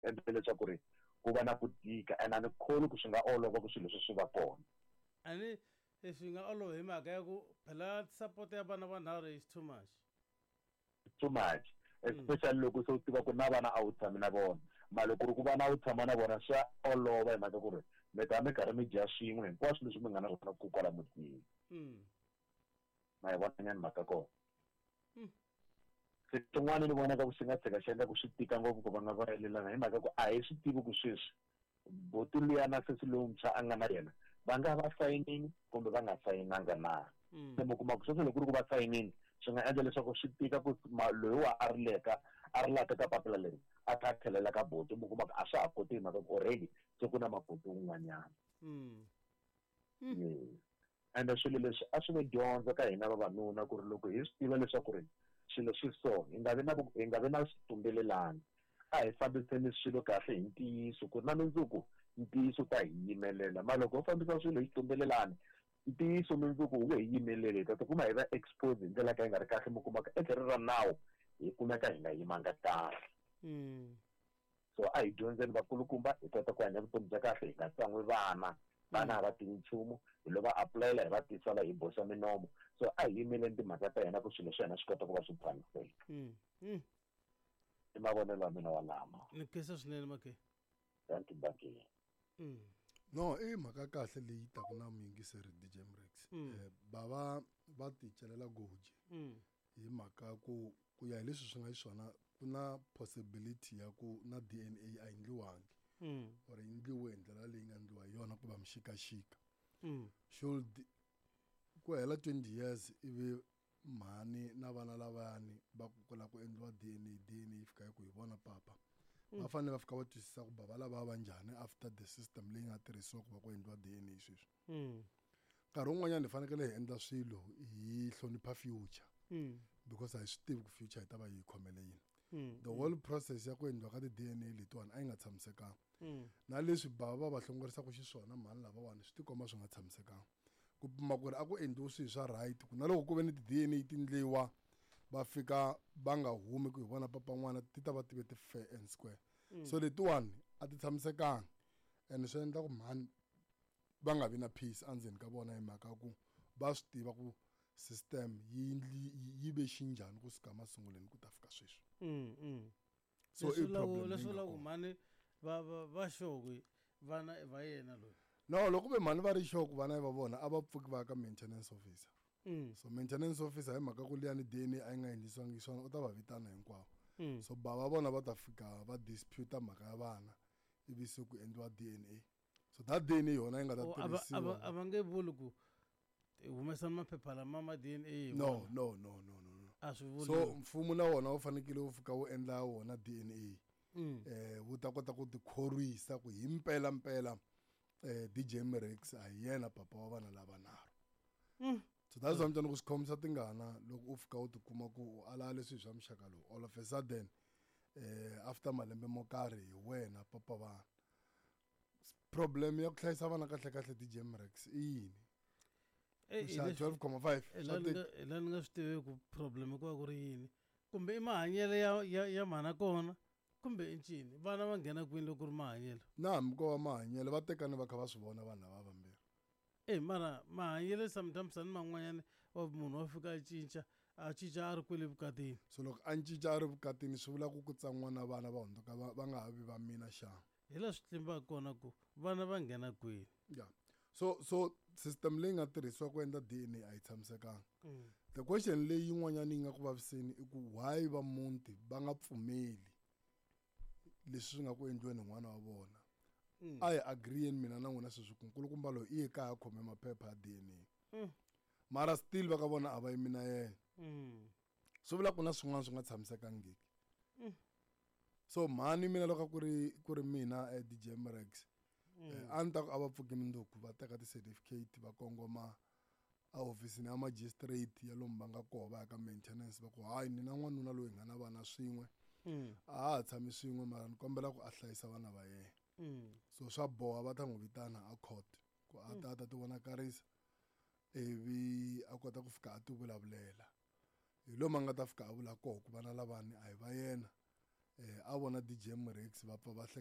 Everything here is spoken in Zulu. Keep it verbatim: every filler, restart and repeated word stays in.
endle leswaku ri ku va na ku tika and a ni kholi ku swi nga olova ku swilo leswi swi va kona. A ni swi nga olova hi mhaka ya ku phela support ya vana vanharhu is too much. Too much especially loko se u tiva ku na vana a wu tshami na vona mara loko ri ku vana a wu tshama na vona swa olova hi mhaka ku ri mi ta mi karhi mi dya swin'we hinkwaswo leswi mi nga na swona ku kwala mutini. Ma hi vona nyani mhaka kona. Se tin'wana ni vonaka ku swi nga tshika xi endla ku swi tika ngopfu ku va nga va yelelana hi mhaka ku a hi swi tivi ku sweswi boto luya na sesi lowuntshwa a nga na yena va nga va sayinini kumbe va nga sayinanga na. Se mi kuma ku sweswo loko ku ri ku va sayinini swi nga endla leswaku swi tika ku loyiwa a ri leka a ri laka ka papila leri a ta tlhelela ka boto mi kuma ku a swa ha koti hi mhaka ku already se ku na maboto un'wanyana. Ende swilo leswi a swi ve dyondza ka hina vavanuna ku ri loko hi swi tiva leswaku ri swilo swi so hi nga vi na hi nga vi na switumbelelani a hi fambiseni swilo kahle hi ntiyiso ku na mindzuku ntiyiso ta hi yimelela mara loko ho fambisa swilo hi xitumbelelani ntiyiso mindzuku wu nge hi yimeleli ta tikuma hi va expose hi ndlela ka yi nga ri kahle mi kumaka etlhelo ra nawu hi kumeka hi nga yimanga kahle. So a hi dyondzeni vakulukumba hi kota ku hanya vutomi bya kahle hi nga tsan'wi vana vana a va tivi nchumu hi lo va apulayela hi va tisala hi boxa minomo so a hi yimeleni timhaka ta hina ku swilo swa hina swi kota ku va swi tshamiseka. I mavonelo ya mina walama. Ni khensa swinene Makhe. Thank you Bakile. No i mhaka kahle leyi taku na muyingiseri D J Mrex. Bava va ti celela goji hi mhaka ku ku ya hi leswi swi nga hi swona ku na possibility ya ku na D N A a endliwangi or endliwe hi ndlela leyi nga endliwa hi yona ku va mixikaxika. Should ku hela twenty years ivi mhani na vana lavayani va kula ku endliwa D N A D N A yi fika hi ku hi vona papa va fanele va fika va twisisa ku bava lava va njhani after the system leyi nga tirhisiwa ku va ku endliwa D N A sweswi. Nkarhi wun'wanyana hi fanekele hi endla swilo hi hlonipha future because a hi swi tivi ku future yi ta va yi khomele yini. The whole process ya ku endliwa ka ti-D N A letiwani a yi nga tshamisekanga na leswi bava va hlongorisaka xiswona mhani lavawani swi tikomba swi nga tshamisekanga ku pima ku ri a ku endliwi swilo swa right ku na loko ku ve ni ti-D N A ti ndliwa va fika va nga humi ku hi vona papa n'wana ti ta va ti ve ti fair and square. So letiwani a ti tshamisekanga and swi endla ku mhani va nga vi na peace endzeni ka vona hi mhaka ku va swi tiva ku system yi yi ve xinjhani ku suka masunguleni ku ta fika sweswi. So i problem leswi la ku mhani va va shoku vana va yena loyi. No loko ve mhani va ri shoku vana va vona a va pfuki va ka maintenance officer. So maintenance officer hi mhaka ku liyani D N A a yi nga endlisiwangi swona u ta va vitana hinkwavo. So bava vona va ta fika va dispute mhaka ya vana ivi se ku endliwa D N A. So that D N A yona yi nga ta tirhisiwa. A va nge vuli ku humesa maphepha lama ma D N A. No no no no no. A swi vuli. So mfumo na wona wu fanekele wu fika wu endla wona D N A. Eh wu ta kota ku ti khorwisa ku hi mpela mpela eh D J Mrex a yena papa wa vana lava nharhu. So that's why I'm trying to swikhomisa tingana loko u fika u tikuma ku ala leswi swa mixaka lowu all of a sudden eh after malembe mo karhi hi wena papa vana. Problem ya ku hlayisa vana kahle kahle D J Mrex i yini? Eh twelve comma five. La ni nga swi tivi ku problem ku va ku ri yini kumbe i mahanyelo ya ya mhana kona kumbe incini vana va nghena kwini loko ri mahanyelo. Na mko wa mahanyelo va tekana va kha va swi vona vanhu lava vambirhi. Eh mara mahanyelo sometimes ani man'wanyana wa munhu wa fika a cinca a cinca a ri kwele vukatini. So loko a cinca a ri vukatini swi vula ku ku tsan'wana vana va hundzuka va nga ha vi va mina xana. Hi la swi tlimbaka kona ku vana va nghena kwini. Yeah. So so system leyi nga tirhisiwa ku endla D N A a yi tshamisekanga. The question leyi yin'wanyana yi nga ku vaviseni i ku why va muti va nga pfumeli leswi swi nga ku endliweni n'wana wa vona. A hi agree mina na n'wina sweswi ku nkulukumba loyi i ye kaya khome maphepha ya D N A. Mara still va ka vona a va yimi na yena. Swi vula ku na swin'wana swi nga tshamisekangiki. So mhani mina loko ku ri ku ri mina D J Mrex a ni ta ku a va pfuki mindzuku va teka ti-certificate va kongoma a hofisini ya magistrate ya lomu va nga koho va ya ka maintenance va ku hayi ni na n'wanuna loyi nga na vana swin'we a ha tshami swin'we mara ni kombela ku a hlayisa vana va yena. So swa boha va ta n'wi vitana a court ku a ta ta ti vonakarisa ivi a kota ku fika a ti vulavulela hi lomu a nga ta fika a vula koho ku vana lavani a hi va yena eh a vona D J Mrex va pfa va